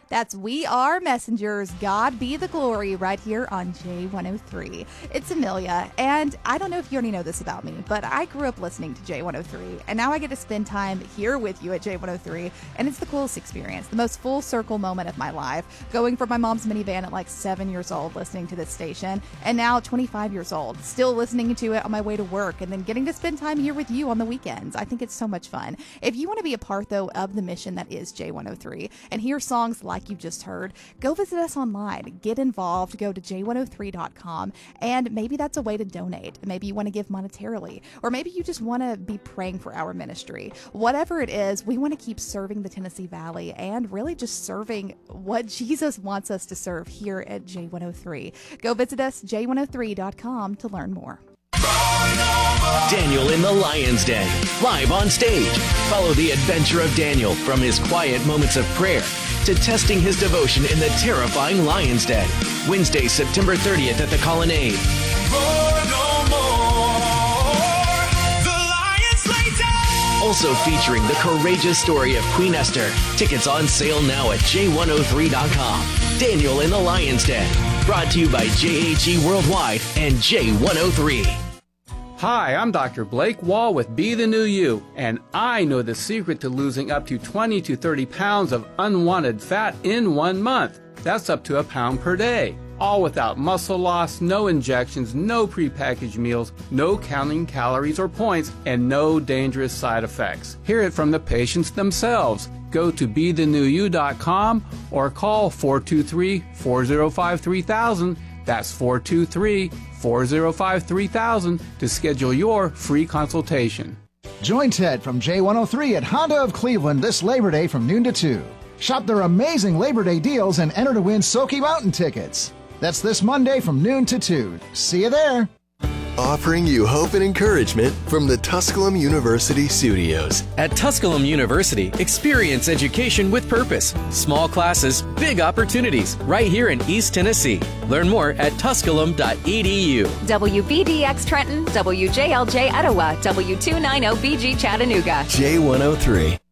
That's We Are Messengers, God Be the Glory, right here on J103. It's Amelia, and I don't know if you already know this about me, but I grew up listening to J103, and now I get to spend time here with you at J103, and it's the coolest experience, the most full circle moment of my life, going from my mom's minivan at like 7 years old listening to this station, and now 25 years old, still listening to it on my way to work, and then getting to spend time here with you on the weekends. I think it's so much fun. If you want to be a part, though, of the mission that is J103, and hear songs like you just heard, go visit us online, get involved, go to j103.com, and maybe that's a way to donate. Maybe you want to give monetarily, or maybe you just want to be praying for our ministry. Whatever it is, we want to keep serving the Tennessee Valley and really just serving what Jesus wants us to serve here at J103. Go visit us, j103.com, to learn more. Daniel in the Lion's Den, live on stage. Follow the adventure of Daniel from his quiet moments of prayer to testing his devotion in the terrifying Lion's Den. Wednesday, September 30th at the Colonnade. Also featuring the courageous story of Queen Esther. Tickets on sale now at j103.com. Daniel in the Lion's Den. Brought to you by JHE Worldwide and J103. Hi, I'm Dr. Blake Wall with Be the New You, and I know the secret to losing up to 20 to 30 pounds of unwanted fat in 1 month. That's up to a pound per day. All without muscle loss, no injections, no prepackaged meals, no counting calories or points, and no dangerous side effects. Hear it from the patients themselves. Go to BeTheNewYou.com or call 423-405-3000. That's 423-405-3000 to schedule your free consultation. Join Ted from J103 at Honda of Cleveland this Labor Day from noon to 2. Shop their amazing Labor Day deals and enter to win Smoky Mountain tickets. That's this Monday from noon to 2. See you there. Offering you hope and encouragement from the Tusculum University studios. At Tusculum University, experience education with purpose. Small classes, big opportunities, right here in East Tennessee. Learn more at tusculum.edu. WBDX Trenton, WJLJ Etowah, W290BG Chattanooga. J103.